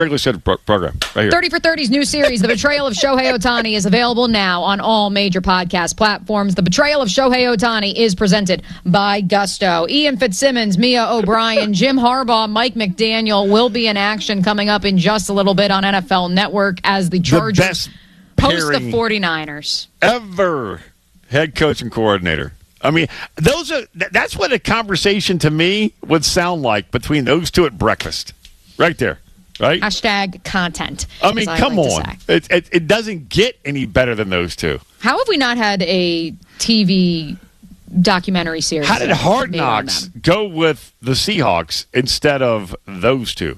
regular scheduled program right here. 30 for 30's new series, The Betrayal of Shohei Ohtani, is available now on all major podcast platforms. The Betrayal of Shohei Ohtani is presented by Gusto. Ian Fitzsimmons, Mia O'Brien, Jim Harbaugh, Mike McDaniel will be in action coming up in just a little bit on NFL Network as the Chargers host the 49ers. Ever head coach and coordinator. I mean, that's what a conversation to me would sound like between those two at breakfast. Right there. Right? Hashtag content. I mean, come on. It doesn't get any better than those two. How have we not had a TV documentary series? How did Hard Knocks go with the Seahawks instead of those two?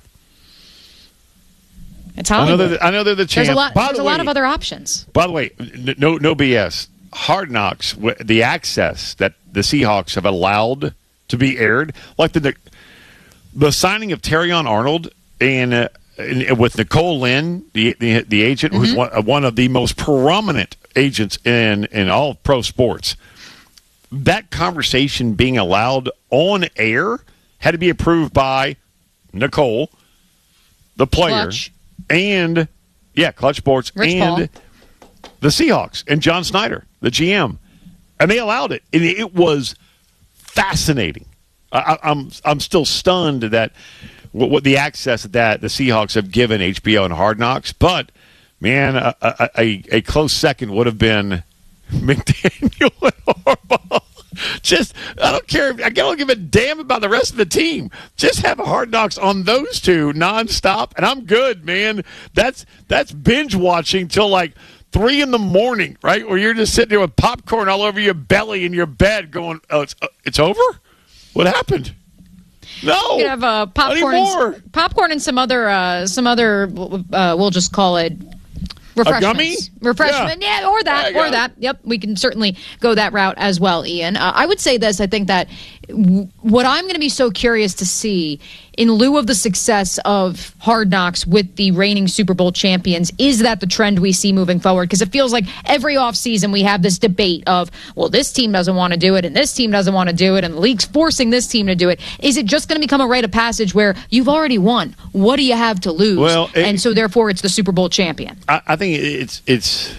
It's Hollywood. I know they're the champ. There's a lot of other options. By the way, no BS. Hard Knocks, the access that the Seahawks have allowed to be aired, like the signing of Terrion Arnold and with Nicole Lynn, the agent, who's one of the most prominent agents in all of pro sports. That conversation being allowed on air had to be approved by Nicole, the player, Clutch. and Clutch Sports, Rich and Paul. The Seahawks, and John Snyder, the GM, and they allowed it, and it was fascinating. I'm still stunned that what the access that the Seahawks have given HBO and Hard Knocks, but man, a close second would have been McDaniel and Harbaugh. I don't care. I don't give a damn about the rest of the team. Just have Hard Knocks on those two nonstop, and I'm good, man. That's binge watching till like 3 a.m, right? Where you're just sitting there with popcorn all over your belly in your bed, going, "Oh, it's over." What happened? No, you can have popcorn and some other. We'll just call it refreshments. Refreshment, yeah, or that. Yep, we can certainly go that route as well, Ian. I would say this. I think that what I'm going to be so curious to see, in lieu of the success of Hard Knocks with the reigning Super Bowl champions, is that the trend we see moving forward? Because it feels like every offseason we have this debate of, well, this team doesn't want to do it, and this team doesn't want to do it, and the league's forcing this team to do it. Is it just going to become a rite of passage where you've already won? What do you have to lose? Well, and so therefore it's the Super Bowl champion. I think it's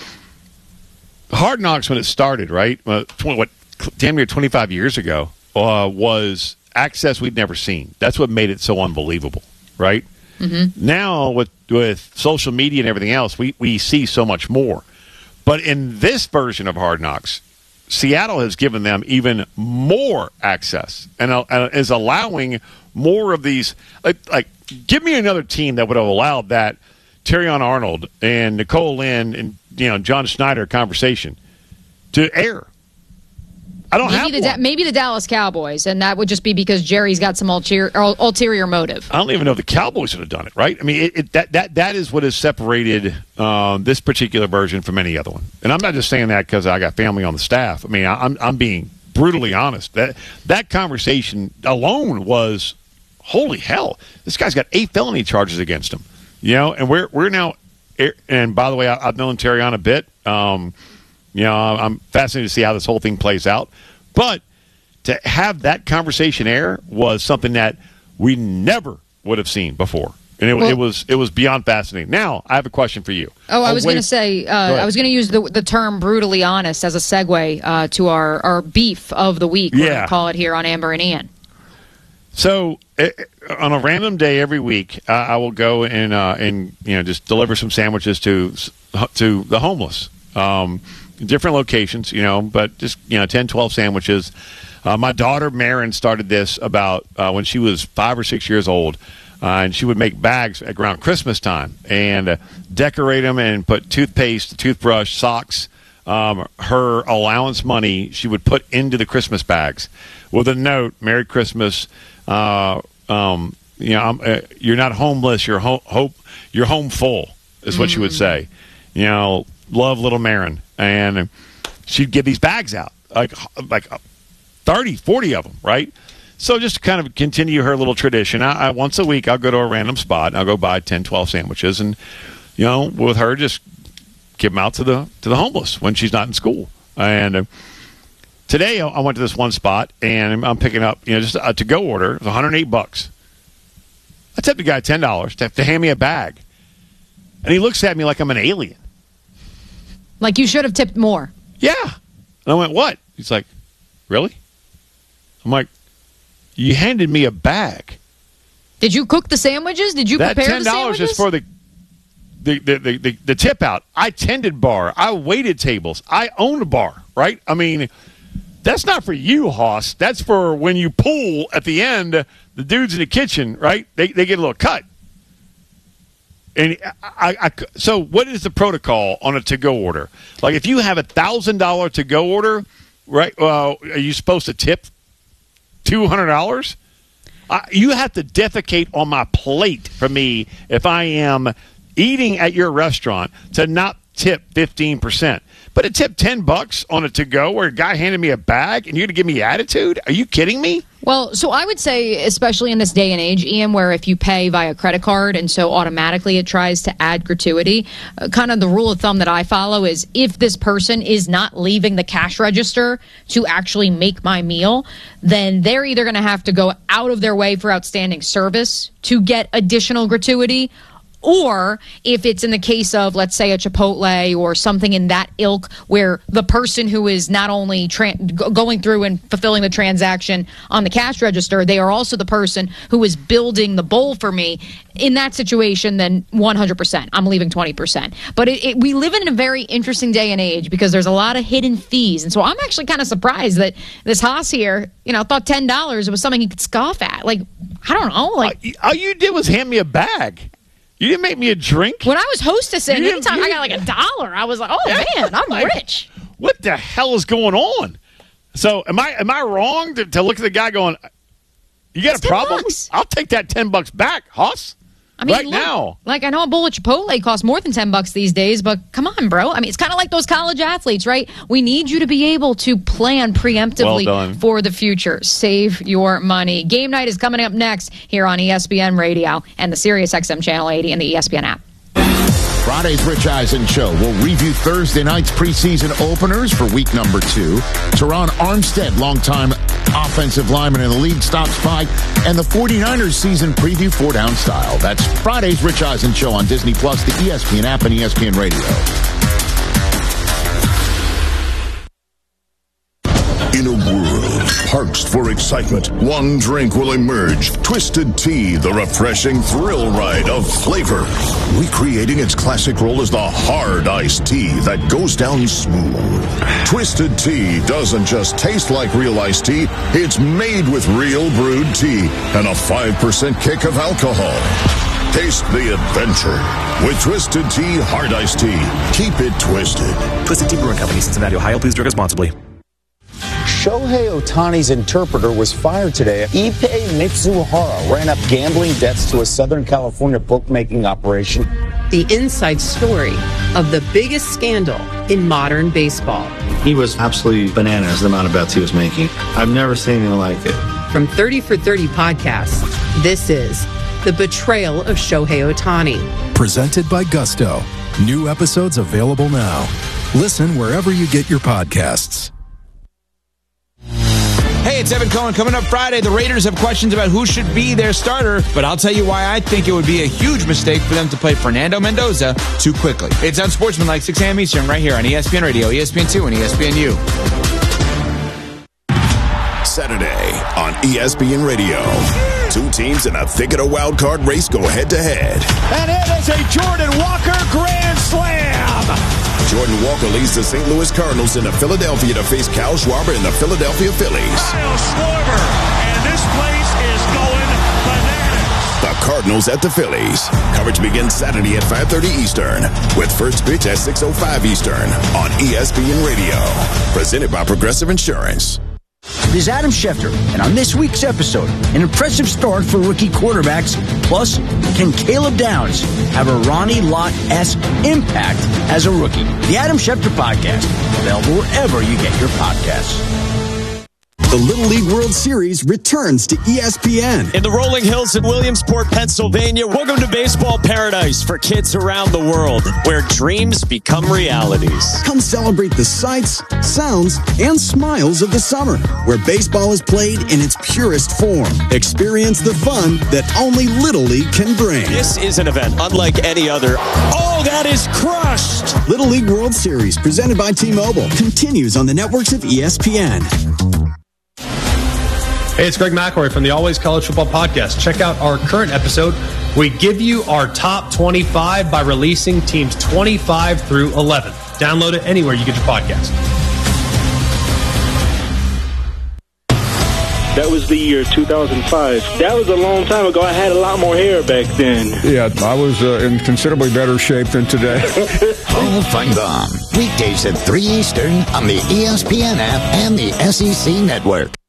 Hard Knocks when it started, right? Damn near 25 years ago, was access we'd never seen. That's what made it so unbelievable, right? Mm-hmm. Now, with social media and everything else, we see so much more. But in this version of Hard Knocks, Seattle has given them even more access and is allowing more of these. Like, give me another team that would have allowed that Terrion Arnold and Nicole Lynn and John Snyder conversation to air. I don't have one. Maybe the Dallas Cowboys, and that would just be because Jerry's got some ulterior motive. I don't even know if the Cowboys would have done it, right? I mean, that is what has separated this particular version from any other one. And I'm not just saying that because I got family on the staff. I mean, I'm being brutally honest. That conversation alone was, holy hell, this guy's got 8 felony charges against him. And we're now. And by the way, I've known Terrion a bit. I'm fascinated to see how this whole thing plays out. But to have that conversation air was something that we never would have seen before. And it was beyond fascinating. Now, I have a question for you. I was going to say, I was going to use the term brutally honest as a segue to our beef of the week. We're going to call it here on Amber and Ian. So on a random day every week, I will go and just deliver some sandwiches to the homeless. Different locations, but just 10, 12 sandwiches. My daughter Marin started this about when she was 5 or 6 years old, and she would make bags around Christmas time and decorate them and put toothpaste, toothbrush, socks, her allowance money she would put into the Christmas bags with a note: "Merry Christmas. You're not homeless. You're home full," is what she would say. Love little Marin. And she'd give these bags out, like 30, 40 of them, right? So just to kind of continue her little tradition, I once a week I'll go to a random spot, and I'll go buy 10, 12 sandwiches, and, with her just give them out to the homeless when she's not in school. And today I went to this one spot, and I'm picking up, just a to-go order. It was $108. I tipped the guy $10 to hand me a bag. And he looks at me like I'm an alien. Like you should have tipped more. Yeah. And I went, what? He's like, really? I'm like, you handed me a bag. Did you cook the sandwiches? Did you prepare the sandwiches? That $10 is for the tip out. I tended bar. I waited tables. I owned a bar, right? I mean, that's not for you, Hoss. That's for when you pull at the end, the dudes in the kitchen, right? They get a little cut. And so what is the protocol on a to-go order? Like if you have $1,000 to-go order, right, are you supposed to tip $200? You have to defecate on my plate for me if I am eating at your restaurant to not tip 15%. But to tip $10 on a to-go where a guy handed me a bag and you're going to give me attitude? Are you kidding me? Well, so I would say, especially in this day and age, Ian, where if you pay via credit card and so automatically it tries to add gratuity, kind of the rule of thumb that I follow is if this person is not leaving the cash register to actually make my meal, then they're either going to have to go out of their way for outstanding service to get additional gratuity, or if it's in the case of, let's say, a Chipotle or something in that ilk where the person who is not only going through and fulfilling the transaction on the cash register, they are also the person who is building the bowl for me. In that situation, then 100%. I'm leaving 20%. But we live in a very interesting day and age because there's a lot of hidden fees. And so I'm actually kind of surprised that this Haas here, thought $10 was something he could scoff at. Like, I don't know. Like, all you did was hand me a bag. You didn't make me a drink? When I was hostessing, anytime I got like $1, I was like, oh, man, I'm like, rich. What the hell is going on? So am I wrong to look at the guy going, you got a problem? I'll take that $10 back, Hoss. I mean, right now. Like, I know a bowl of Chipotle costs more than $10 these days, but come on, bro. I mean, it's kind of like those college athletes, right? We need you to be able to plan preemptively for the future. Save your money. Game night is coming up next here on ESPN Radio and the SiriusXM Channel 80 and the ESPN app. Friday's Rich Eisen Show will review Thursday night's preseason openers for week number 2. Teron Armstead, longtime offensive lineman in the league, stops by, and the 49ers season preview 4-down style. That's Friday's Rich Eisen Show on Disney+, the ESPN app, and ESPN Radio. In a world parched for excitement, one drink will emerge. Twisted Tea, the refreshing thrill ride of flavor. Recreating its classic role as the hard iced tea that goes down smooth. Twisted Tea doesn't just taste like real iced tea, it's made with real brewed tea and a 5% kick of alcohol. Taste the adventure with Twisted Tea Hard Iced Tea. Keep it twisted. Twisted Tea Brewing Company, Cincinnati, Ohio. Please drink responsibly. Shohei Ohtani's interpreter was fired today. Ippei Mitsuhara ran up gambling debts to a Southern California bookmaking operation. The inside story of the biggest scandal in modern baseball. He was absolutely bananas, the amount of bets he was making. I've never seen anything like it. From 30 for 30 podcasts, this is The Betrayal of Shohei Ohtani. Presented by Gusto. New episodes available now. Listen wherever you get your podcasts. Hey, it's Evan Cohen. Coming up Friday, the Raiders have questions about who should be their starter, but I'll tell you why I think it would be a huge mistake for them to play Fernando Mendoza too quickly. It's Unsportsmanlike, 6 a.m. Eastern, right here on ESPN Radio, ESPN2, and ESPNU. Saturday on ESPN Radio. Two teams in a thick of a wild card race go head-to-head. And it is a Jordan Walker grand slam! Jordan Walker leads the St. Louis Cardinals into Philadelphia to face Kyle Schwarber and the Philadelphia Phillies. Kyle Schwarber, and this place is going bananas. The Cardinals at the Phillies. Coverage begins Saturday at 5:30 Eastern, with first pitch at 6:05 Eastern on ESPN Radio. Presented by Progressive Insurance. This is Adam Schefter, and on this week's episode, an impressive start for rookie quarterbacks. Plus, can Caleb Downs have a Ronnie Lott-esque impact as a rookie? The Adam Schefter Podcast, available wherever you get your podcasts. The Little League World Series returns to ESPN. In the rolling hills in Williamsport, Pennsylvania, welcome to baseball paradise for kids around the world, where dreams become realities. Come celebrate the sights, sounds, and smiles of the summer, where baseball is played in its purest form. Experience the fun that only Little League can bring. This is an event unlike any other. Oh, that is crushed! Little League World Series, presented by T-Mobile, continues on the networks of ESPN. Hey, it's Greg McElroy from the Always College Football Podcast. Check out our current episode. We give you our top 25 by releasing teams 25 through 11. Download it anywhere you get your podcast. That was the year 2005. That was a long time ago. I had a lot more hair back then. Yeah, I was in considerably better shape than today. Hall Feinbaum. Weekdays at 3 Eastern on the ESPN app and the SEC Network.